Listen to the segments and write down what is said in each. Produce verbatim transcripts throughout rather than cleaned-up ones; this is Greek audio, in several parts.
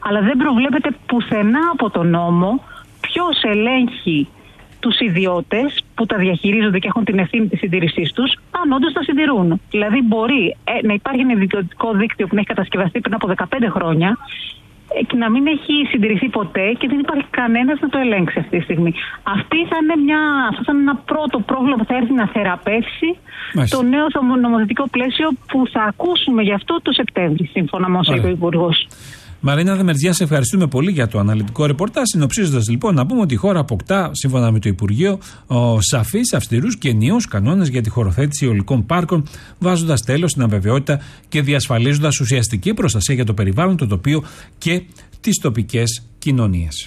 αλλά δεν προβλέπεται πουθενά από τον νόμο ποιος ελέγχει τους ιδιώτες που τα διαχειρίζονται και έχουν την ευθύνη της συντήρησής τους, αν όντως τα συντηρούν. Δηλαδή, μπορεί ε, να υπάρχει ένα ιδιωτικό δίκτυο που να έχει κατασκευαστεί πριν από δεκαπέντε χρόνια και να μην έχει συντηρηθεί ποτέ και δεν υπάρχει κανένας να το ελέγξει αυτή τη στιγμή. Αυτή θα είναι μια, αυτό θα είναι ένα πρώτο πρόβλημα που θα έρθει να θεραπεύσει Μάλιστα. το νέο νομοθετικό πλαίσιο που θα ακούσουμε γι' αυτό το Σεπτέμβρη, σύμφωνα με όσο είπε ο Υπουργός. Μαρίνα Δεμερτζιά, σε ευχαριστούμε πολύ για το αναλυτικό ρεπορτάζ. Συνοψίζοντας λοιπόν, να πούμε ότι η χώρα αποκτά, σύμφωνα με το Υπουργείο, σαφείς, αυστηρούς και ενιαίους κανόνες για τη χωροθέτηση αιωλικών πάρκων, βάζοντας τέλος στην αβεβαιότητα και διασφαλίζοντας ουσιαστική προστασία για το περιβάλλον, το τοπίο και τις τοπικές κοινωνίες.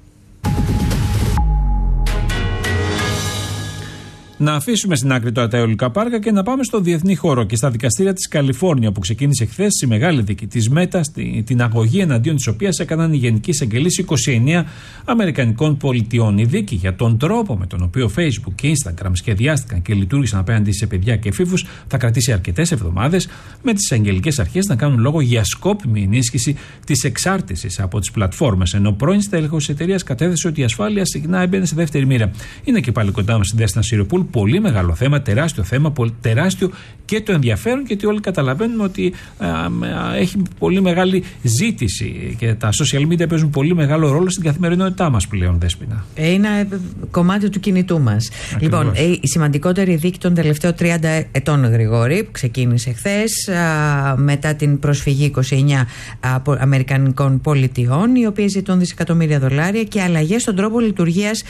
Να αφήσουμε στην άκρη τώρα τα αιωλικά πάρκα και να πάμε στο διεθνή χώρο και στα δικαστήρια της Καλιφόρνια, που ξεκίνησε χθες η μεγάλη δίκη της Μέτα, την αγωγή εναντίον της οποίας έκαναν οι γενικοί εισαγγελείς είκοσι εννέα Αμερικανικών πολιτιών. Η δίκη για τον τρόπο με τον οποίο Facebook και Instagram σχεδιάστηκαν και λειτουργήσαν απέναντι σε παιδιά και εφήβους θα κρατήσει αρκετές εβδομάδες, με τις εισαγγελικές αρχές να κάνουν λόγο για σκόπιμη ενίσχυση της εξάρτησης από τις πλατφόρμες. Ενώ πρώην στέλεχος της εταιρείας κατέθεσε ότι η ασφάλεια συχνά έμπαινε σε δεύτερη μοίρα. Είναι και πάλι κοντά μας η Δέσποινα Σιριοπούλ. Πολύ μεγάλο θέμα, τεράστιο θέμα, πολύ, τεράστιο και το ενδιαφέρον, γιατί όλοι καταλαβαίνουμε ότι α, α, έχει πολύ μεγάλη ζήτηση και τα social media παίζουν πολύ μεγάλο ρόλο στην καθημερινότητά μας πλέον, Δέσποινα. Είναι κομμάτι του κινητού μας. Ακριβώς. Λοιπόν, η σημαντικότερη δίκη των τελευταίων τριάντα ετών, Γρηγόρη, που ξεκίνησε χθες μετά την προσφυγή είκοσι εννέα Αμερικανικών πολιτιών, οι οποίες ζητούν δισεκατομμύρια δολάρια και αλλαγές στον τρόπο λειτουργίας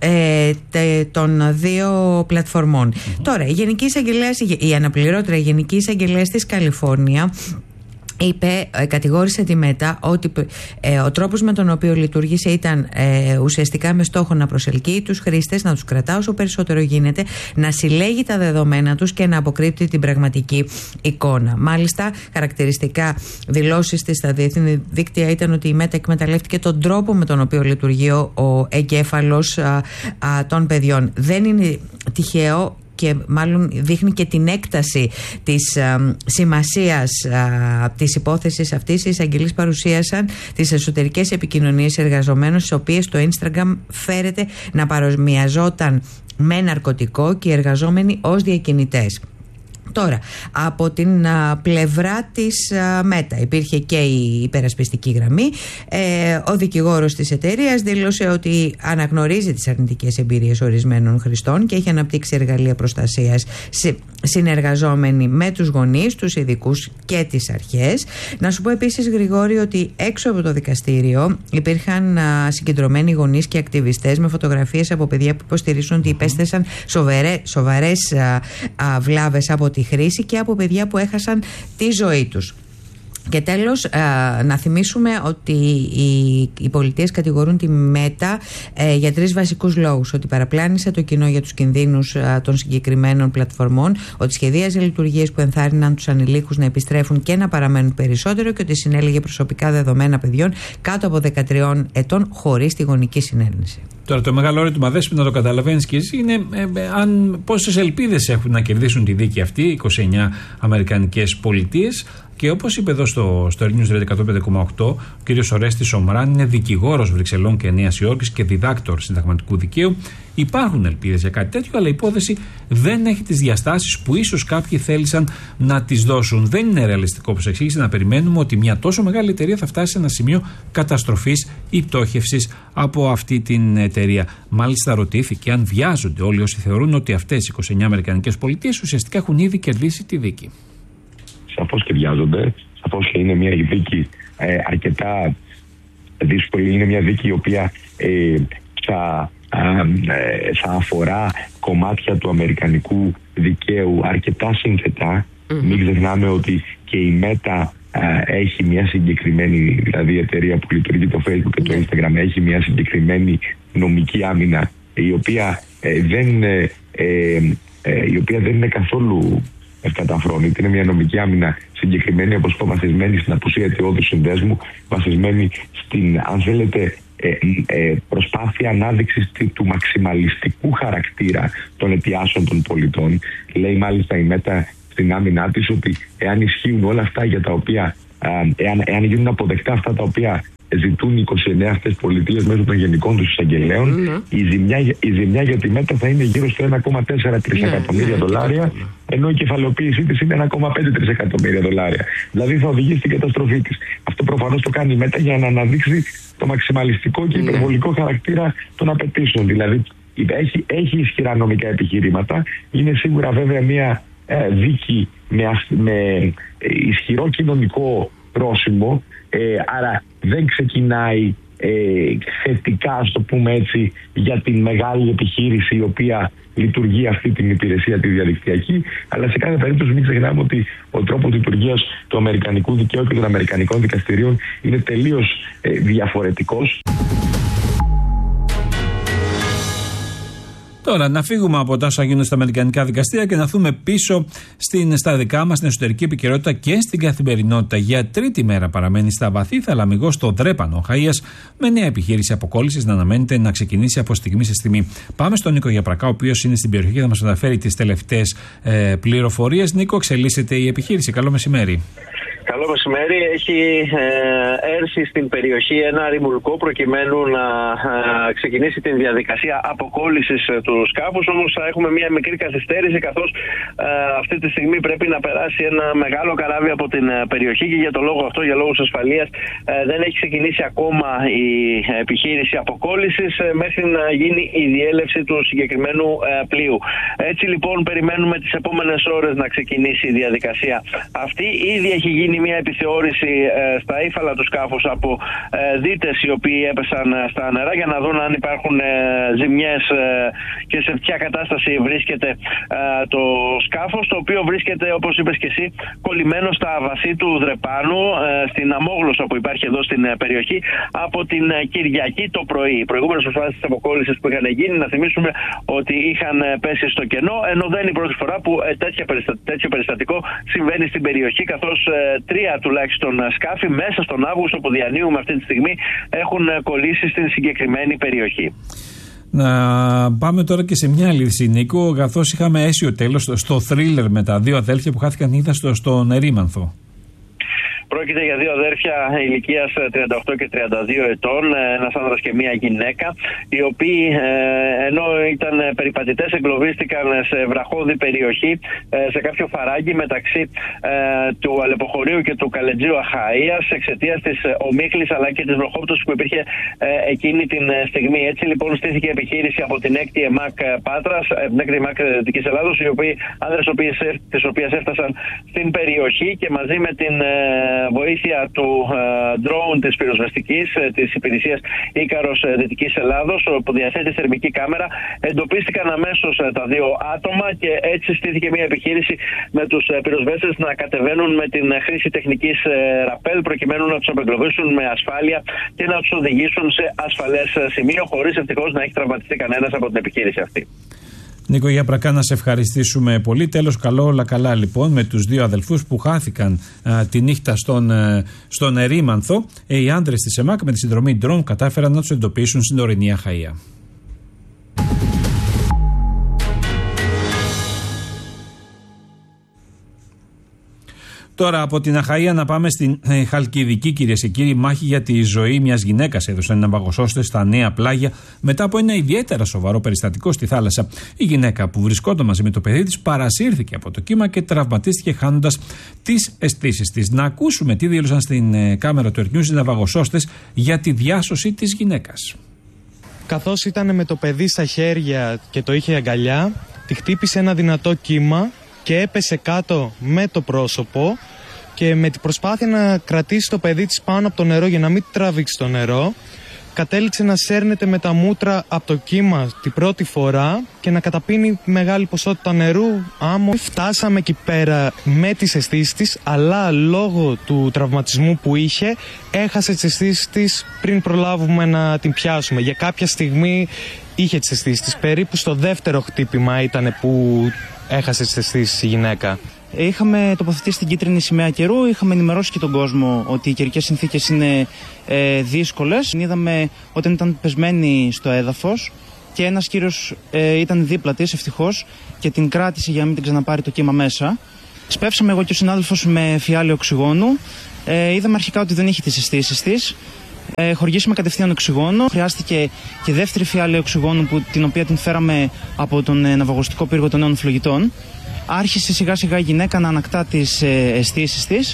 ε, τε, των δύο πλατφορμών. Mm-hmm. Τώρα, η Γενική Εισαγγελέας, η αναπληρώτρια Γενική Εισαγγελέας της Καλιφόρνια είπε, ε, κατηγόρησε τη Μέτα ότι ε, ο τρόπος με τον οποίο λειτουργήσε ήταν ε, ουσιαστικά με στόχο να προσελκύει τους χρήστες, να τους κρατά όσο περισσότερο γίνεται, να συλλέγει τα δεδομένα τους και να αποκρύπτει την πραγματική εικόνα. Μάλιστα, χαρακτηριστικά δηλώσεις της στα διεθνή δίκτυα ήταν ότι η Μέτα εκμεταλλεύτηκε τον τρόπο με τον οποίο λειτουργεί ο, ο εγκέφαλος α, α, των παιδιών. Δεν είναι τυχαίο και μάλλον δείχνει και την έκταση της α, σημασίας α, της υπόθεσης αυτής. Οι εισαγγελείς παρουσίασαν τις εσωτερικές επικοινωνίες εργαζομένων, στις οποίες το Instagram φέρεται να παρομοιαζόταν με ναρκωτικό και οι εργαζόμενοι ως διακινητές. Τώρα, από την α, πλευρά της α, Μέτα υπήρχε και η υπερασπιστική γραμμή. Ε, ο δικηγόρος της εταιρείας δήλωσε ότι αναγνωρίζει τις αρνητικές εμπειρίες ορισμένων χρηστών και έχει αναπτύξει εργαλεία προστασίας σε, συνεργαζόμενοι με τους γονείς, τους ειδικούς και τις αρχές. Να σου πω επίσης, Γρηγόρη, ότι έξω από το δικαστήριο υπήρχαν α, συγκεντρωμένοι γονείς και ακτιβιστές με φωτογραφίες από παιδιά που υποστηρίζουν ότι υπέστησαν σοβαρές, σοβαρές α, α, βλάβες από τη χρήση και από παιδιά που έχασαν τη ζωή τους. Και τέλος, α, να θυμίσουμε ότι οι, οι πολιτείες κατηγορούν τη Μέτα ε, για τρεις βασικούς λόγους. Ότι παραπλάνησε το κοινό για τους κινδύνους α, των συγκεκριμένων πλατφορμών, ότι σχεδίαζε λειτουργίες που ενθάρρυναν τους ανηλίκους να επιστρέφουν και να παραμένουν περισσότερο και ότι συνέλεγε προσωπικά δεδομένα παιδιών κάτω από δεκατρία ετών χωρίς τη γονική συνένεση. Τώρα, το μεγάλο ερώτημα, Δέσποινα, να το καταλαβαίνεις και εσύ, είναι ε, ε, αν πόσες ελπίδες έχουν να κερδίσουν τη δίκη αυτή οι είκοσι εννέα Αμερικανικές πολιτείες. Και όπως είπε εδώ στο, στο News εκατόν πέντε κόμμα οκτώ, ο κ. Ορέστης Σομράν είναι δικηγόρος Βρυξελών και Νέας Υόρκης και διδάκτορ συνταγματικού δικαίου. Υπάρχουν ελπίδες για κάτι τέτοιο, αλλά η υπόθεση δεν έχει τις διαστάσεις που ίσως κάποιοι θέλησαν να τις δώσουν. Δεν είναι ρεαλιστικό, όπως εξήγησε, να περιμένουμε ότι μια τόσο μεγάλη εταιρεία θα φτάσει σε ένα σημείο καταστροφής ή πτώχευσης από αυτή την εταιρεία. Μάλιστα, ρωτήθηκε αν βιάζονται όλοι όσοι θεωρούν ότι αυτές οι είκοσι εννέα Αμερικανικές πολιτείες ουσιαστικά έχουν ήδη κερδίσει τη δίκη. Σαφώς και βιάζονται, σαφώς και είναι μια δίκη ε, αρκετά δύσκολη, είναι μια δίκη η οποία ε, θα, ε, θα αφορά κομμάτια του αμερικανικού δικαίου αρκετά σύνθετα. Mm-hmm. Μην ξεχνάμε ότι και η Μέτα ε, έχει μια συγκεκριμένη, δηλαδή η εταιρεία που λειτουργεί το Facebook και το Instagram έχει μια συγκεκριμένη νομική άμυνα η οποία, ε, δεν, ε, ε, ε, η οποία δεν είναι καθόλου ευκαταφρόνητη. Είναι μια νομική άμυνα συγκεκριμένη, όπως είπα, βασισμένη στην απουσία αιτιώδους συνδέσμου, βασισμένη στην, αν θέλετε, ε, ε, προσπάθεια ανάδειξης του μαξιμαλιστικού χαρακτήρα των αιτιάσεων των πολιτών. Λέει μάλιστα η Μέτα στην άμυνά της ότι εάν ισχύουν όλα αυτά για τα οποία, ε, εάν, εάν γίνουν αποδεκτά αυτά τα οποία ζητούν οι είκοσι εννέα αυτές πολιτείες μέσω των γενικών τους εισαγγελέων, mm-hmm. η, ζημιά, η ζημιά για τη ΜΕΤΑ θα είναι γύρω στο ένα κόμμα τέσσερα τρισεκατομμύρια mm-hmm. δολάρια, ενώ η κεφαλαιοποίησή της είναι ένα κόμμα πέντε τρισεκατομμύρια δολάρια. Δηλαδή θα οδηγήσει στην καταστροφή της. Αυτό προφανώς το κάνει η ΜΕΤΑ για να αναδείξει το μαξιμαλιστικό και υπερβολικό χαρακτήρα των απαιτήσεων. Δηλαδή έχει, έχει ισχυρά νομικά επιχειρήματα, είναι σίγουρα βέβαια μια ε, δίκη με, με ε, ισχυρό κοινωνικό πρόσημο, ε, άρα δεν ξεκινάει ε, θετικά, ας το πούμε έτσι, για την μεγάλη επιχείρηση η οποία λειτουργεί αυτή την υπηρεσία τη διαδικτυακή, αλλά σε κάθε περίπτωση μην ξεχνάμε ότι ο τρόπος λειτουργίας του αμερικανικού δικαίου και των αμερικανικών δικαστηρίων είναι τελείως ε, διαφορετικός. Τώρα, να φύγουμε από τα όσα γίνονται στα αμερικανικά δικαστήρια και να δούμε πίσω στην, στα δικά μας, στην εσωτερική επικαιρότητα και στην καθημερινότητα. Για τρίτη μέρα παραμένει στα βαθύ θαλαμιγό στο Δρέπανο Χαΐας, με νέα επιχείρηση αποκόλλησης να αναμένεται να ξεκινήσει από στιγμή σε στιγμή. Πάμε στον Νίκο Γιαπρακά, ο οποίος είναι στην περιοχή και θα μας μεταφέρει τις τελευταίες ε, πληροφορίες. Νίκο, εξελίσσεται η επιχείρηση. Καλό μεσημέρι. Καλό μεσημέρι. Έχει ε, έρθει στην περιοχή ένα ρημουλκό προκειμένου να ε, ξεκινήσει την διαδικασία αποκόλλησης ε, του σκάφους. Όμως θα έχουμε μια μικρή καθυστέρηση, καθώς ε, αυτή τη στιγμή πρέπει να περάσει ένα μεγάλο καράβι από την ε, περιοχή και για το λόγο αυτό, για λόγους ασφαλείας, ε, δεν έχει ξεκινήσει ακόμα η επιχείρηση αποκόλλησης ε, μέχρι να γίνει η διέλευση του συγκεκριμένου ε, πλοίου. Έτσι λοιπόν περιμένουμε τις επόμενες ώρες να ξεκινήσει η διαδικασία αυτή. Ήδη έχει γίνει μια επιθεώρηση ε, στα ύφαλα του σκάφους από ε, δίτες οι οποίοι έπεσαν ε, στα νερά για να δουν αν υπάρχουν ε, ζημιές ε, και σε ποια κατάσταση βρίσκεται ε, το σκάφος, το οποίο βρίσκεται, όπως είπες και εσύ, κολλημένο στα βαθύ του Δρεπάνου, ε, στην αμόγλωσσα που υπάρχει εδώ στην ε, περιοχή, από την ε, Κυριακή το πρωί. Οι προηγούμενες προσπάθειες της αποκόλλησης που είχαν γίνει, να θυμίσουμε ότι είχαν ε, πέσει στο κενό, ενώ δεν είναι η πρώτη φορά που ε, τέτοια περιστα... τέτοιο περιστατικό συμβαίνει στην περιοχή, καθώς ε, τρία τουλάχιστον σκάφη μέσα στον Αύγουστο που διανύουμε αυτή τη στιγμή έχουν κολλήσει στην συγκεκριμένη περιοχή. Να πάμε τώρα και σε μια αλήθεια, Νίκο, καθώς είχαμε αίσιο τέλος στο θρίλερ με τα δύο αδέλφια που χάθηκαν είδα στο, στον Ερήμανθο. Πρόκειται για δύο αδέρφια ηλικίας τριάντα οκτώ και τριάντα δύο ετών, ένας άνδρας και μία γυναίκα, οι οποίοι ενώ ήταν περιπατητές εγκλωβίστηκαν σε βραχώδη περιοχή, σε κάποιο φαράγγι μεταξύ του Αλεποχωρίου και του Καλετζίου Αχαΐας, εξαιτίας της ομίχλης αλλά και της βροχόπτωσης που υπήρχε εκείνη την στιγμή. Έτσι λοιπόν στήθηκε επιχείρηση από την έκτη ΕΜΑΚ Πάτρας, την έκτη ΕΜΑΚ Δυτικής Ελλάδος, οι οποίοι, άνδρες τις οποίες έφτασαν στην περιοχή και μαζί με την βοήθεια του drone της πυροσβεστικής της υπηρεσίας Ίκαρος Δυτικής Ελλάδος, που διαθέτει θερμική κάμερα, εντοπίστηκαν αμέσως τα δύο άτομα και έτσι στήθηκε μια επιχείρηση με τους πυροσβέστες να κατεβαίνουν με την χρήση τεχνικής ραπέλ προκειμένου να τους απεγκλωβίσουν με ασφάλεια και να τους οδηγήσουν σε ασφαλές σημείο, χωρίς ευτυχώς να έχει τραυματιστεί κανένας από την επιχείρηση αυτή. Νίκο Γιαπρακά, να σε ευχαριστήσουμε πολύ. Τέλος, καλό, όλα καλά λοιπόν με τους δύο αδελφούς που χάθηκαν α, τη νύχτα στον, ε, στον Ερήμανθο. Ε, οι άντρες της ΕΜΑΚ με τη συνδρομή drone κατάφεραν να τους εντοπίσουν στην ορεινή Αχαΐα. Τώρα από την Αχαΐα να πάμε στην ε, Χαλκιδική, κυρίες και κύριοι. Μάχη για τη ζωή μιας γυναίκας έδωσαν ναυαγοσώστες στα νέα πλάγια μετά από ένα ιδιαίτερα σοβαρό περιστατικό στη θάλασσα. Η γυναίκα που βρισκόταν μαζί με το παιδί της παρασύρθηκε από το κύμα και τραυματίστηκε χάνοντας τις αισθήσεις της. Να ακούσουμε τι δήλωσαν στην ε, κάμερα του Ερνιούς οι ναυαγοσώστες για τη διάσωση της γυναίκας. Καθώς ήταν με το παιδί στα χέρια και το είχε αγκαλιά, τη χτύπησε ένα δυνατό κύμα και έπεσε κάτω με το πρόσωπο και με την προσπάθεια να κρατήσει το παιδί της πάνω από το νερό για να μην τραβήξει το νερό, κατέληξε να σέρνεται με τα μούτρα από το κύμα την πρώτη φορά και να καταπίνει μεγάλη ποσότητα νερού, άμμο. Φτάσαμε εκεί πέρα με τις αισθήσεις της, αλλά λόγω του τραυματισμού που είχε έχασε τις αισθήσεις της πριν προλάβουμε να την πιάσουμε. Για κάποια στιγμή είχε τις αισθήσεις της, περίπου στο δεύτερο χτύπημα ήταν που έχασε τις αισθήσεις η γυναίκα. Είχαμε τοποθετήσει την κίτρινη σημαία καιρού, είχαμε ενημερώσει και τον κόσμο ότι οι καιρικές συνθήκες είναι ε, δύσκολες. Είδαμε όταν ήταν πεσμένη στο έδαφος και ένας κύριος ε, ήταν δίπλα της ευτυχώς και την κράτησε για να μην την ξαναπάρει το κύμα μέσα. Σπεύσαμε εγώ και ο συνάδελφος με φιάλιο οξυγόνου. Ε, είδαμε αρχικά ότι δεν είχε τις αισθήσεις της. ε, χορηγήσουμε κατευθείαν οξυγόνο. Χρειάστηκε και δεύτερη φιάλη οξυγόνου, που, την οποία την φέραμε από τον ε, ναυαγοστικό πύργο των νέων φλογητών. Άρχισε σιγά σιγά η γυναίκα να ανακτά τις ε, αισθήσεις της.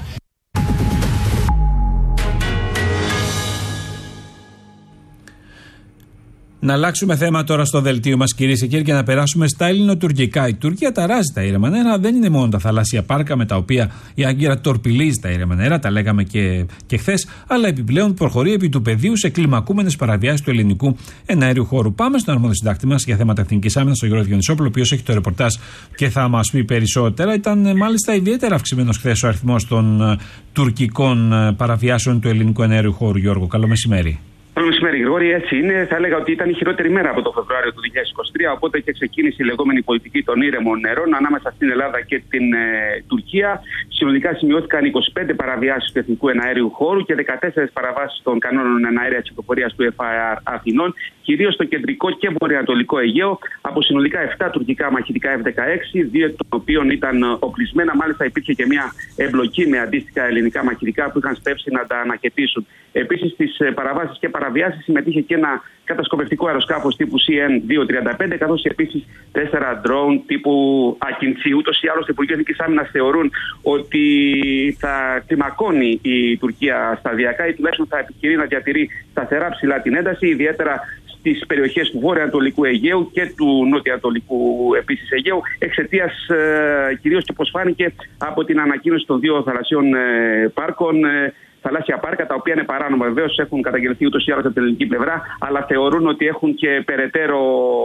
Να αλλάξουμε θέμα τώρα στο δελτίο μας, κυρίες και κύριοι, και να περάσουμε στα ελληνοτουρκικά. Η Τουρκία ταράζει τα ήρεμα νερά. Δεν είναι μόνο τα θαλάσσια πάρκα με τα οποία η Άγκυρα τορπιλίζει τα ήρεμα νερά, τα λέγαμε και, και χθες, αλλά επιπλέον προχωρεί επί του πεδίου σε κλιμακούμενες παραβιάσεις του ελληνικού εναέριου χώρου. Πάμε στον αρμόδιο συντάκτη μας για θέματα εθνικής άμυνας, τον Γιώργο Διονυσόπουλο, ο οποίος έχει το ρεπορτάζ και θα μας πει περισσότερα. Ήταν μάλιστα ιδιαίτερα αυξημένος χθες ο αριθμός των τουρκικών παραβιάσεων του ελληνικού εναέριου χώρου. Γιώργο, καλό μεσημέρι. Καλό μεσημέρι, Γρηγόρη. Έτσι είναι. Θα έλεγα ότι ήταν η χειρότερη μέρα από το Φεβρουάριο του δύο χιλιάδες είκοσι τρία. Οπότε και ξεκίνησε η λεγόμενη πολιτική των ήρεμων νερών ανάμεσα στην Ελλάδα και την ε, Τουρκία. Συνολικά σημειώθηκαν είκοσι πέντε παραβιάσεις του εθνικού εναέριου χώρου και δεκατέσσερις παραβάσεις των κανόνων εναέρειας κυκλοφορίας του εφ άι αρ Αθηνών, κυρίως στο κεντρικό και βορειοανατολικό Αιγαίο, από συνολικά επτά τουρκικά μαχητικά εφ δεκαέξι, δύο εκ των οποίων ήταν οπλισμένα. Μάλιστα, υπήρχε και μια εμπλοκή με αντίστοιχα ελληνικά μαχητικά που είχαν σπεύσει να τα ανακαιτήσουν. Επίσης, στις παραβάσεις και παραβιάσεις συμμετείχε και ένα κατασκοπευτικό αεροσκάφος τύπου σι εν διακόσια τριάντα πέντε, καθώς επίσης τέσσερα drone τύπου Ακιντσί. Ούτως ή άλλως, το Υπουργείο Εθνικής Άμυνας θεωρούν ότι θα κλιμακώνει η Τουρκία σταδιακά ή τουλάχιστον θα επιχειρεί να διατηρεί σταθερά ψηλά την ένταση, ιδιαίτερα στις περιοχές του βορειοανατολικού Αιγαίου και του νοτιοανατολικού επίσης Αιγαίου, εξαιτίας ε, κυρίως και όπως φάνηκε από την ανακοίνωση των δύο θαλασσιών ε, πάρκων. Ε, θαλάσσια πάρκα, τα οποία είναι παράνομα. Βεβαίως έχουν καταγγελθεί ούτως ή άλλως από την ελληνική πλευρά, αλλά θεωρούν ότι έχουν και περαιτέρω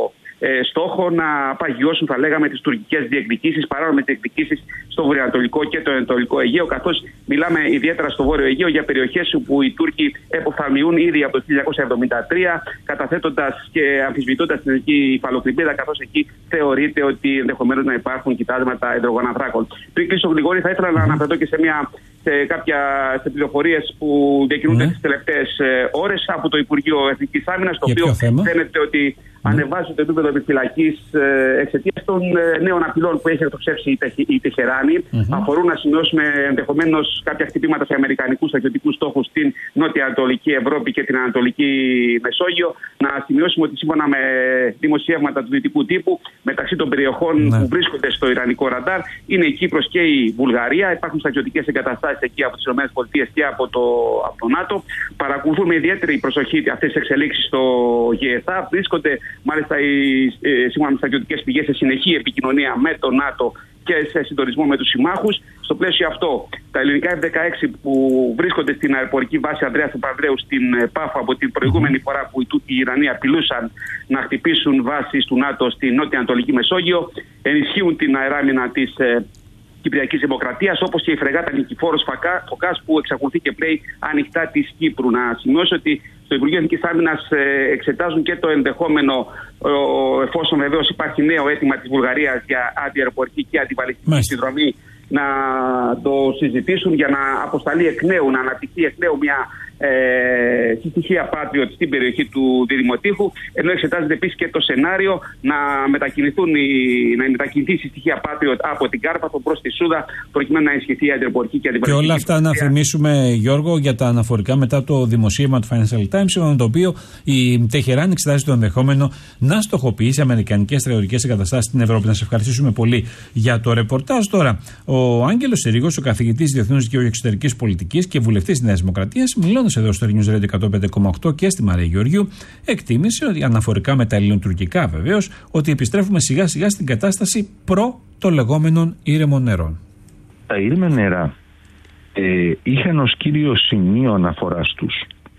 ε, στόχο να παγιώσουν, θα λέγαμε, τις τουρκικές διεκδικήσεις, παράνομες διεκδικήσεις στο βορειοανατολικό και το ανατολικό Αιγαίο, καθώς μιλάμε ιδιαίτερα στο βόρειο Αιγαίο για περιοχές όπου οι Τούρκοι εποφθαλμιούν ήδη από το χίλια εννιακόσια εβδομήντα τρία, καταθέτοντας και αμφισβητώντας την ελληνική υφαλοκρηπίδα, καθώς εκεί θεωρείται ότι ενδεχομένως να υπάρχουν κοιτάσματα υδρογονανθράκων. Πριν κλείσω, Γρηγόρη, θα ήθελα να αναφερθώ και σε μια. σε κάποια πληροφορίες που διακινούνται ναι. τις τελευταίες ε, ώρες από το Υπουργείο Εθνικής Άμυνας, το οποίο φαίνεται ότι ναι. ανεβάζει το επίπεδο επιφυλακής ε, εξαιτίας των ε, νέων απειλών που έχει εκτοξεύσει η, η Τεχεράνη. Mm-hmm. Αφορούν, να σημειώσουμε, ενδεχομένως κάποια χτυπήματα σε αμερικανικούς στρατιωτικούς στόχους στην νότια-ανατολική Ευρώπη και την Ανατολική Μεσόγειο. Να σημειώσουμε ότι σύμφωνα με δημοσιεύματα του δυτικού τύπου, μεταξύ των περιοχών ναι. που βρίσκονται στο Ιρανικό ραντάρ είναι η Κύπρος και η Βουλγαρία. Υπάρχουν στρατιωτικές εγκαταστάσεις εκεί από τις ΗΠΑ και από το, από το ΝΑΤΟ. Παρακολουθούμε με ιδιαίτερη προσοχή αυτές τις εξελίξεις στο ΓΕΘΑ. Βρίσκονται μάλιστα οι, ε, σύμφωνα με στρατιωτικές πηγές σε συνεχή επικοινωνία με το ΝΑΤΟ και σε συντονισμό με τους συμμάχους. Στο πλαίσιο αυτό, τα ελληνικά εφ δεκαέξι που βρίσκονται στην αεροπορική βάση Ανδρέας Παπανδρέου στην Πάφο από την προηγούμενη φορά που οι Ιρανοί απειλούσαν να χτυπήσουν βάσεις του ΝΑΤΟ στην νότια-ανατολική Μεσόγειο, ενισχύουν την αεράμινα της ε, Κυπριακής Δημοκρατίας, όπως και η φρεγάτα Νικηφόρος Φωκάς που εξακολουθεί και πλέει ανοιχτά της Κύπρου. Να σημειώσω ότι στο Υπουργείο Εθνικής Άμυνας εξετάζουν και το ενδεχόμενο, εφόσον βεβαίως υπάρχει νέο αίτημα της Βουλγαρίας για αντιαεροπορική και αντιβαλιστική συνδρομή, να το συζητήσουν για να αποσταλεί εκ νέου, να αναπτυχθεί εκ νέου μια ε, συστοιχία Patriot στην περιοχή του Διδημοτήχου, ενώ εξετάζεται επίσης και το σενάριο να, μετακινηθούν οι, να μετακινηθεί η συστοιχία Patriot από την Κάρπαθο προς τη Σούδα, προκειμένου να ενισχυθεί η αντιαεροπορική και αντιβαλιστική. Και όλα αυτά να θυμίσουμε, Γιώργο, για τα αναφορικά μετά το δημοσίευμα του Financial Times, με το οποίο η Τεχεράνη εξετάζει το ενδεχόμενο να στοχοποιήσει αμερικανικές στρατιωτικές εγκαταστάσεις στην Ευρώπη. Να σε ευχαριστήσουμε πολύ για το ρεπορτάζ. Τώρα, ο Άγγελος Συρίγος, ο καθηγητής Διεθνούς Δικαίου και Εξωτερικής Πολιτικής και βουλευτής της Νέας Δημοκρατίας, μιλώντας εδώ στο News Radio εκατόν πέντε κόμμα οκτώ και στη Μαρία Γεωργίου, εκτίμησε ότι αναφορικά με τα ελληνοτουρκικά βεβαίως, ότι επιστρέφουμε σιγά σιγά στην κατάσταση προ των λεγόμενων ήρεμων νερών. Τα ήρεμα νερά ε, είχαν ως κύριο σημείο αναφοράς τους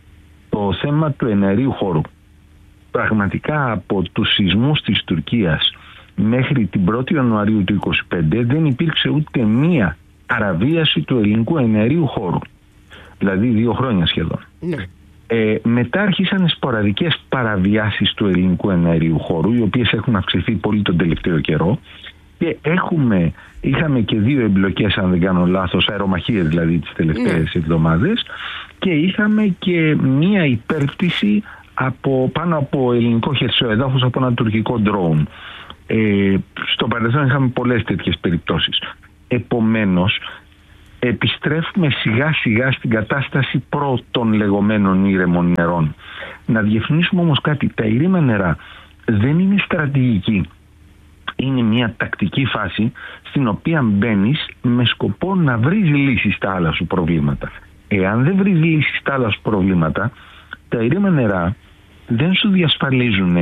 το θέμα του εναερίου χώρου. Πραγματικά από τους σεισμούς της Τουρκίας μέχρι την πρώτη Ιανουαρίου του είκοσι πέντε δεν υπήρξε ούτε μία παραβίαση του ελληνικού εναερίου χώρου. Δηλαδή δύο χρόνια σχεδόν. Ναι. Ε, μετά άρχισαν σποραδικές παραβιάσεις του ελληνικού εναερίου χώρου, οι οποίες έχουν αυξηθεί πολύ τον τελευταίο καιρό, και έχουμε, είχαμε και δύο εμπλοκές, αν δεν κάνω λάθος, αερομαχίες δηλαδή τις τελευταίες ναι. εβδομάδες, και είχαμε και μία υπέρπτυση από, πάνω από ελληνικό χερσαίο εδάφος από ένα τουρκικό drone. Ε, στο παρελθόν είχαμε πολλές τέτοιες περιπτώσεις. Επομένως, επιστρέφουμε σιγά σιγά στην κατάσταση προ των λεγόμενων ήρεμων νερών. Να διευκρινίσουμε όμως κάτι, τα ήρεμα νερά δεν είναι στρατηγική. Είναι μια τακτική φάση στην οποία μπαίνεις με σκοπό να βρεις λύσεις στα άλλα σου προβλήματα. Εάν δεν βρεις λύσεις στα άλλα σου προβλήματα, τα ήρεμα νερά δεν σου διασφαλίζουν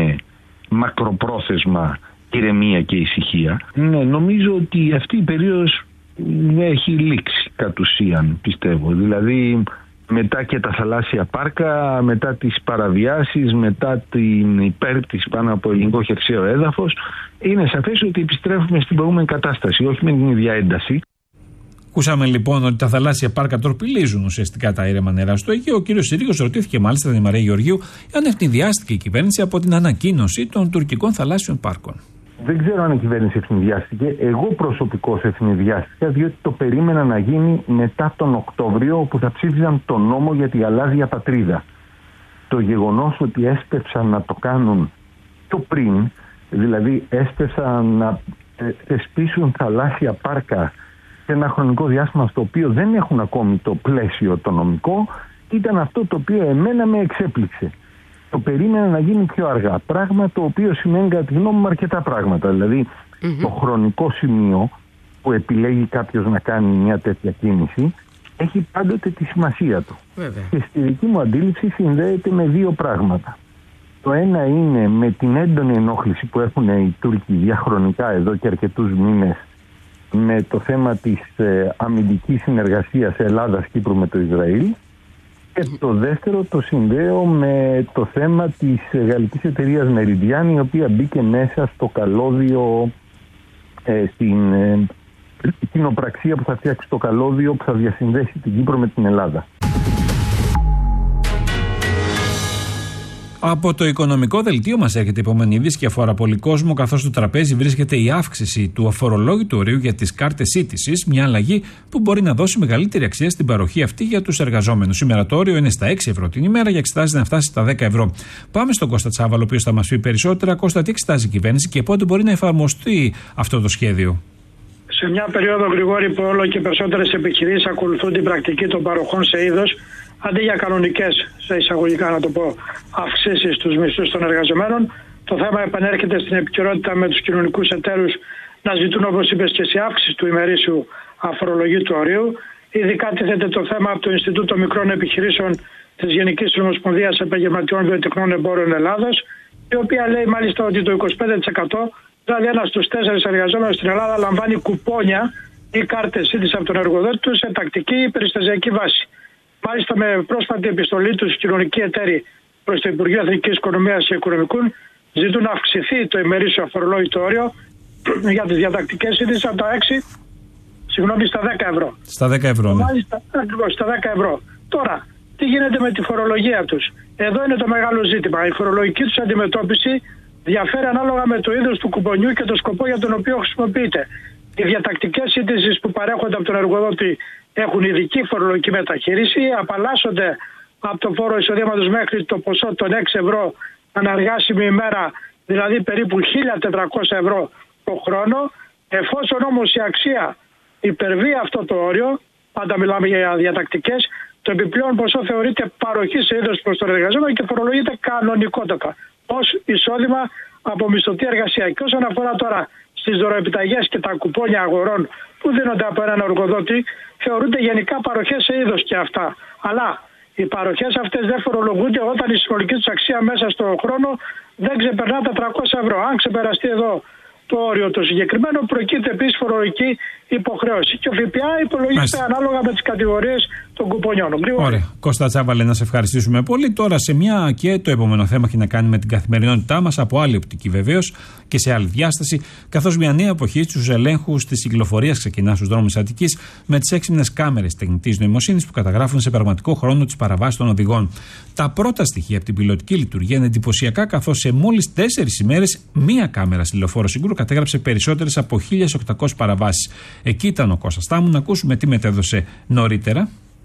μακροπρόθεσμα ηρεμία και ησυχία. Ναι, νομίζω ότι αυτή η περίοδος έχει λήξει κατ' ουσίαν, πιστεύω. Δηλαδή μετά και τα θαλάσσια πάρκα, μετά τις παραβιάσεις, μετά την υπέρπτυση πάνω από ελληνικό χερσαίο έδαφος, είναι σαφές ότι επιστρέφουμε στην προηγούμενη κατάσταση, όχι με την ίδια ένταση. Ακούσαμε λοιπόν ότι τα θαλάσσια πάρκα τροπιλίζουν ουσιαστικά τα ήρεμα νερά στο Αιγαίο. Ο κύριος Συρίγος ρωτήθηκε μάλιστα την Μαρία Γεωργίου αν ευνηδιάστηκε η κυβέρνηση από την ανακοίνωση των τουρκικών θαλάσσιων πάρκων. Δεν ξέρω αν η κυβέρνηση ευνηδιάστηκε. Εγώ προσωπικώς ευνηδιάστηκα, διότι το περίμενα να γίνει μετά τον Οκτώβριο, όπου θα ψήφιζαν τον νόμο για τη γαλάζια πατρίδα. Το γεγονός ότι έσπευσαν να το κάνουν πιο πριν, δηλαδή έσπευσαν να θεσπίσουν θαλάσσια πάρκα σε ένα χρονικό διάστημα στο οποίο δεν έχουν ακόμη το πλαίσιο το νομικό, ήταν αυτό το οποίο εμένα με εξέπληξε. Το περίμενα να γίνει πιο αργά. Πράγμα το οποίο σημαίνει κατά τη γνώμη μου αρκετά πράγματα. Δηλαδή mm-hmm. το χρονικό σημείο που επιλέγει κάποιος να κάνει μια τέτοια κίνηση έχει πάντοτε τη σημασία του. Βέβαια. Και στη δική μου αντίληψη συνδέεται με δύο πράγματα. Το ένα είναι με την έντονη ενόχληση που έχουν οι Τούρκοι διαχρονικά εδώ και αρκετούς μήνες με το θέμα της ε, αμυντικής συνεργασίας Ελλάδας-Κύπρου με το Ισραήλ. Και το δεύτερο το συνδέω με το θέμα της γαλλικής εταιρείας Meridian, η οποία μπήκε μέσα στο καλώδιο, ε, στην ε, κοινοπραξία που θα φτιάξει το καλώδιο που θα διασυνδέσει την Κύπρο με την Ελλάδα. Από το οικονομικό δελτίο μας έρχεται η επόμενη είδηση και αφορά πολύ κόσμο, καθώς στο τραπέζι βρίσκεται η αύξηση του αφορολόγητου ορίου για τις κάρτες σύντησης, μια αλλαγή που μπορεί να δώσει μεγαλύτερη αξία στην παροχή αυτή για τους εργαζόμενους. Σήμερα το όριο είναι στα έξι ευρώ την ημέρα και εξετάζεται να φτάσει στα δέκα ευρώ. Πάμε στον Κώστα Τσάβαλο, ο οποίος θα μας πει περισσότερα. Κώστα, τι εξετάζει η κυβέρνηση και πότε μπορεί να εφαρμοστεί αυτό το σχέδιο? Σε μια περίοδο, Γρηγόρη, που όλο και περισσότερες επιχειρήσεις ακολουθούν την πρακτική των παροχών σε είδος, αντί για κανονικές, σε εισαγωγικά να το πω, αυξήσεις στους μισθούς των εργαζομένων, το θέμα επανέρχεται στην επικαιρότητα με τους κοινωνικούς εταίρους να ζητούν, όπως είπες και εσύ, αύξηση του ημερήσιου αφορολογήτου ορίου. Ειδικά τίθεται το θέμα από το Ινστιτούτο Μικρών Επιχειρήσεων της Γενικής Ομοσπονδίας Επαγγελματιών Βιοτεχνών Εμπόρων Ελλάδος, η οποία λέει μάλιστα ότι το είκοσι πέντε τοις εκατό, δηλαδή ένας στους τέσσερις εργαζόμενους στην Ελλάδα, λαμβάνει κουπόνια ή κάρτες σύντησης από τον εργοδότη του σε τακτική ή περιστασιακή βάση. Μάλιστα, με πρόσφατη επιστολή του, κοινωνικοί εταίροι προς το Υπουργείο Εθνικής Οικονομίας και Οικονομικών ζητούν να αυξηθεί το ημερήσιο αφορολόγητο όριο για τις διατακτικές σύντησης από τα έξι, συγγνώμη, στα δέκα ευρώ. Στα δέκα ευρώ, ναι. Μάλιστα, ακριβώς, στα δέκα ευρώ. Τώρα, τι γίνεται με τη φορολογία τους? Εδώ είναι το μεγάλο ζήτημα. Η φορολογική τους αντιμετώπιση διαφέρει ανάλογα με το είδος του κουπονιού και το σκοπό για τον οποίο χρησιμοποιείται. Οι διατακτικές σύντησης που παρέχονται από τον εργοδότη έχουν ειδική φορολογική μεταχείριση, απαλλάσσονται από το φόρο εισοδήματος μέχρι το ποσό των έξι ευρώ αναργάσιμη ημέρα, δηλαδή περίπου χίλια τετρακόσια ευρώ το χρόνο. Εφόσον όμως η αξία υπερβεί αυτό το όριο, πάντα μιλάμε για διατακτικές, το επιπλέον ποσό θεωρείται παροχή σε είδος προς τον εργαζόμενο και φορολογείται κανονικότατα ως εισόδημα από μισθωτή εργασία. Και όσον αφορά τώρα στις δωροεπιταγές και τα κουπόνια αγορών που δίνονται από έναν εργοδότη, θεωρούνται γενικά παροχές σε είδος και αυτά. Αλλά οι παροχές αυτές δεν φορολογούνται όταν η συνολική τους αξία μέσα στον χρόνο δεν ξεπερνά τα τριακόσια ευρώ. Αν ξεπεραστεί εδώ το όριο το συγκεκριμένο, προκύπτει επίσης φορολογική υποχρέωση. Και ο ΦΠΑ υπολογίζεται ανάλογα με τις κατηγορίες των κουπονιών. Ωραία. Κώστα Τσάβαλε, να σε ευχαριστήσουμε πολύ. Τώρα σε μια και το επόμενο θέμα έχει να κάνει με την καθημερινότητά μας, από άλλη οπτική βεβαίως και σε άλλη διάσταση, καθώς μια νέα εποχή στους ελέγχους της κυκλοφορίας ξεκινά στους δρόμους της Αττικής με τις έξυπνες κάμερες τεχνητής νοημοσύνης που καταγράφουν σε πραγματικό χρόνο τις παραβάσεις των οδηγών. Τα πρώτα στοιχεία από την πιλωτική λειτουργία είναι εντυπωσιακά, καθώς σε μόλις τέσσερις ημέρες μία κάμερα στη λεωφόρο Συγκρού κατέγραψε περισσότερες από χίλιες οκτακόσιες παραβάσεις. Εκεί ήταν ο Κώστας Τάμου, να ακούσουμε τι μετέδωσε νωρίτερα.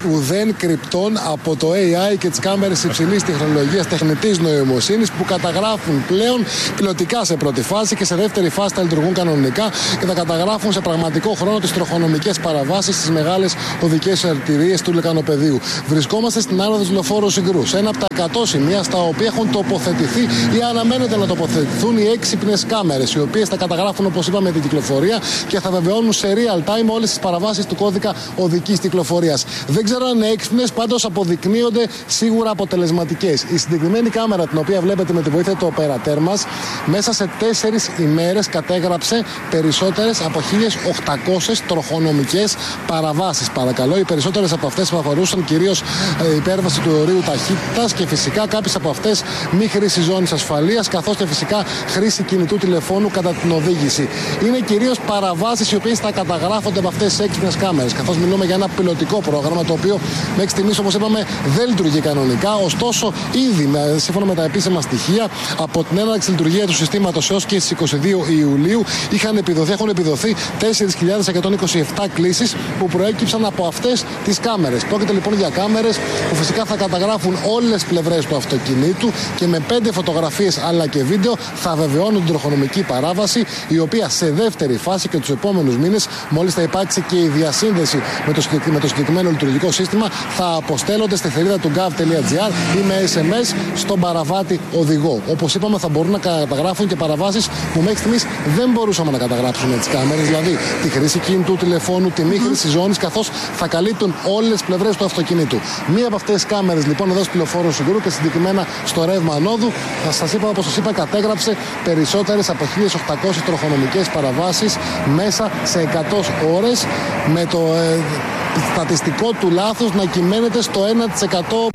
ουδέν κρυπτών από το έι άι και τις κάμερες υψηλής τεχνολογίας τεχνητής νοημοσύνης που καταγράφουν πλέον πιλωτικά σε πρώτη φάση και σε δεύτερη φάση θα λειτουργούν κανονικά και θα καταγράφουν σε πραγματικό χρόνο τις τροχονομικές παραβάσεις στις μεγάλες οδικές αρτηρίες του λεκανοπεδίου. Βρισκόμαστε στην άνοδο του λεωφόρου Συγκρού, σε ένα από τα εκατό σημεία στα οποία έχουν τοποθετηθεί ή αναμένεται να τοποθετηθούν οι έξυπνες κάμερες, οι οποίες θα καταγράφουν, όπως είπαμε, την κυκλοφορία και θα βεβαιώνουν σε real time όλες τις παραβάσεις του κώδικα οδικής κυκλοφορίας. Δεν ξέρω αν είναι έξυπνες, πάντως αποδεικνύονται σίγουρα αποτελεσματικές. Η συγκεκριμένη κάμερα, την οποία βλέπετε με τη βοήθεια του οπερατέρ μας, μέσα σε τέσσερις ημέρες κατέγραψε περισσότερες από χίλιες οκτακόσιες τροχονομικές παραβάσεις. Παρακαλώ, οι περισσότερες από αυτές που αφορούσαν κυρίως ε, υπέρβαση του ορίου ταχύτητας και φυσικά κάποιες από αυτές μη χρήση ζώνης ασφαλείας, καθώς και φυσικά χρήση κινητού τηλεφώνου κατά την οδήγηση. Είναι κυρίως παραβάσεις οι οποίες θα καταγράφονται από αυτές τις έξυπνες κάμερες, καθώς μιλούμε για ένα πιλωτικό πρόγραμμα το οποίο μέχρι στιγμής, όπως είπαμε, δεν λειτουργεί κανονικά. Ωστόσο, ήδη σύμφωνα με τα επίσημα στοιχεία, από την έναρξη λειτουργία του συστήματος έως και στις είκοσι δύο Ιουλίου είχαν επιδοθεί, έχουν επιδοθεί τέσσερις χιλιάδες εκατόν είκοσι επτά κλήσεις που προέκυψαν από αυτές τις κάμερες. Πρόκειται λοιπόν για κάμερες που φυσικά θα καταγράφουν όλες τις πλευρές του αυτοκινήτου και με πέντε φωτογραφίες αλλά και βίντεο θα βεβαιώνουν την τροχονομική παράβαση, η οποία σε δεύτερη φάση και τους επόμενους μήνες, μόλις θα υπάρξει και η διασύνδεση με το, με το συγκεκριμένο λειτουργικό σύστημα, θα αποστέλλονται στη θηρίδα του gov.gr ή με ες εμ ες στον παραβάτη οδηγό. Όπως είπαμε, θα μπορούν να καταγράφουν και παραβάσεις που μέχρι στιγμής δεν μπορούσαμε να καταγράψουμε τις κάμερες, δηλαδή τη χρήση κινητού τηλεφώνου, τη μη χρήση ζώνης, καθώς θα καλύπτουν όλες τις πλευρές του αυτοκινήτου. Μία από αυτές τις κάμερες λοιπόν εδώ στο λεωφόρο Συγκρού και συγκεκριμένα στο ρεύμα ανόδου, θα σας είπα, όπως σας είπα, κατέγραψε περισσότερες από χίλιες οκτακόσιες τροχονομικές παραβάσεις μέσα σε εκατό ώρες, με το ε, στατιστικό του λάθος να κυμαίνεται στο ένα τοις εκατό.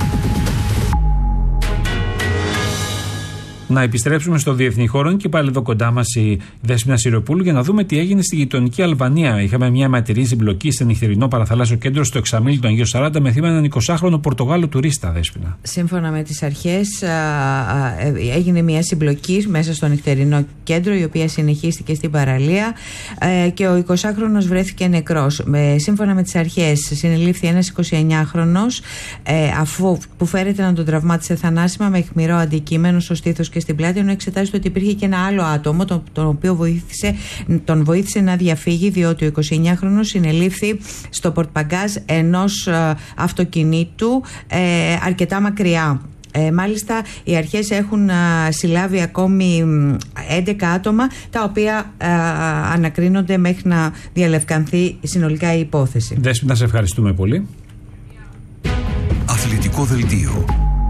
Να επιστρέψουμε στο διεθνή χώρο και πάλι εδώ κοντά μας η Δέσποινα Σιροπούλου για να δούμε τι έγινε στη γειτονική Αλβανία. Είχαμε μια αιματηρή συμπλοκή στο νυχτερινό παραθαλάσσιο κέντρο στο Εξαμήλ των Αγίων Σαράντα με θύμα έναν εικοσάχρονο Πορτογάλο τουρίστα, Δέσποινα. Σύμφωνα με τις αρχές, α, α, έγινε μια συμπλοκή μέσα στο νυχτερινό κέντρο, η οποία συνεχίστηκε στην παραλία ε, και ο εικοσάχρονος βρέθηκε νεκρός. Ε, σύμφωνα με τις αρχές, συνελήφθη ένας εικοσιεννιάχρονος ε, αφού που φέρεται να τον τραυμάτισε θανάσιμα με αιχμηρό αντικείμενο στο στήθος και στην πλάτη, ενώ εξετάζεται ότι υπήρχε και ένα άλλο άτομο τον, τον οποίο βοήθησε, τον βοήθησε να διαφύγει, διότι ο εικοσιεννιάχρονος συνελήφθη στο πορτπαγκάζ ενός ε, αυτοκινήτου ε, αρκετά μακριά. Ε, μάλιστα, οι αρχές έχουν α, συλλάβει ακόμη έντεκα άτομα, τα οποία α, ανακρίνονται μέχρι να διαλευκανθεί συνολικά η υπόθεση. Δέσποινα, σε ευχαριστούμε πολύ. Αθλητικό δελτίο.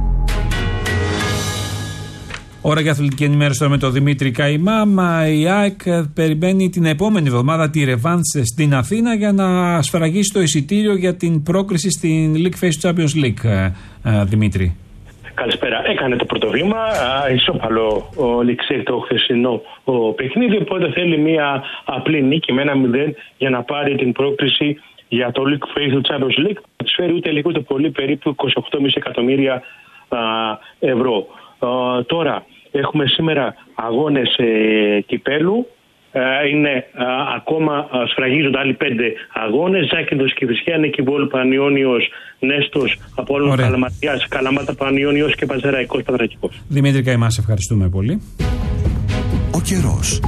Ώρα για αθλητική ενημέρωση τώρα με τον Δημήτρη Καϊμά. Μα η ΑΕΚ περιμένει την επόμενη εβδομάδα τη ρεβάνς στην Αθήνα για να σφραγίσει το εισιτήριο για την πρόκριση στην League Phase Champions League. Δημήτρη. Καλησπέρα. Έκανε το πρώτο βήμα. Ισόπαλο ο Λιξέη το χθεσινό παιχνίδι. Οπότε θέλει μια απλή νίκη με ένα μηδέν για να πάρει την πρόκριση για το League Phase Champions League. Τη φέρει ούτε λίγο ούτε πολύ, περίπου είκοσι οκτώ κόμμα πέντε εκατομμύρια ευρώ. Uh, τώρα έχουμε σήμερα αγώνες ε, κυπέλου. Uh, είναι uh, ακόμα uh, σφραγίζονται άλλοι πέντε αγώνες. Ζάκυνθος και Φυσιά, Νικηβόλου, Πανιόνιος, Νέστος, Απόλλων Καλαματιάς, Καλαμάτα, Πανιόνιος και Παζεραϊκός Πατρακικός. Δημήτρη Καϊμά, σε ευχαριστούμε πολύ. Ο καιρός.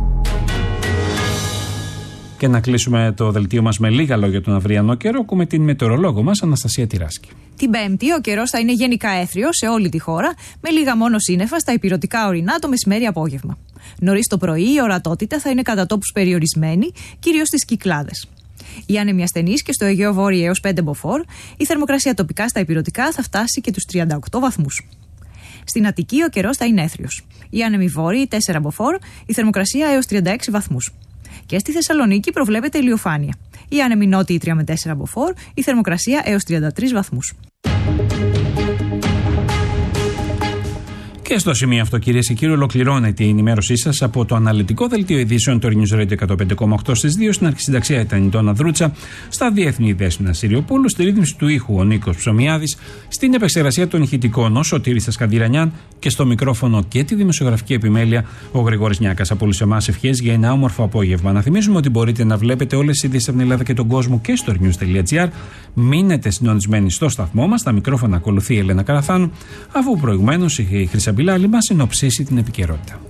Και να κλείσουμε το δελτίο μας με λίγα λόγια τον αυριανό καιρό. Ακούμε την μετεωρολόγο μας Αναστασία Τυράσκη. Την Πέμπτη ο καιρός θα είναι γενικά έθριος σε όλη τη χώρα, με λίγα μόνο σύννεφα στα ηπειρωτικά ορεινά το μεσημέρι-απόγευμα. Νωρίς το πρωί η ορατότητα θα είναι κατά τόπους περιορισμένη, κυρίως στις Κυκλάδες. Η άνεμη ασθενής και στο Αιγαίο Βόρειο έως πέντε μποφόρ, η θερμοκρασία τοπικά στα ηπειρωτικά θα φτάσει και τους τριάντα οκτώ βαθμούς. Στην Αττική ο καιρός θα είναι έθριος. Η άνεμη βόρειη τέσσερα μποφόρ, η θερμοκρασία έως τριάντα έξι βαθμούς. Και στη Θεσσαλονίκη προβλέπεται ηλιοφάνεια. Η άνεμη νότιη τρία με τέσσερα μποφόρ, η θερμοκρασία έως τριάντα τρεις βαθμούς. Και στο σημείο αυτό, κυρίες και κύριοι, ολοκληρώνεται η ενημέρωσή σας από το αναλυτικό δελτίο ειδήσεων του News Radio εκατόν πέντε κόμμα οκτώ στις δύο. Στην αρχισυνταξία ήταν η Ντόνα Δρούτσα, στα διεθνή Δέσποινα Συριοπούλου, στη ρύθμιση του ήχου ο Νίκος Ψωμιάδης, στην επεξεργασία των ηχητικών ο Σωτήρης Σκανδυρανιάν και στο μικρόφωνο και τη δημοσιογραφική επιμέλεια ο Γρηγόρης Νιάκας. Από όλους εμάς ευχές για ένα όμορφο απόγευμα. Να θυμίσουμε ότι μπορείτε να βλέπετε όλες τις ειδήσεις από την Ελλάδα και τον κόσμο και στο news τελεία gr. Μείνετε συντονισμένοι στο σταθμό μας. Τα μικρόφωνα ακολουθεί η Ελένα Καραθάνου, αφού προηγουμένως η Χρυσαμπιλάλη μας συνοψίσει την επικαιρότητα.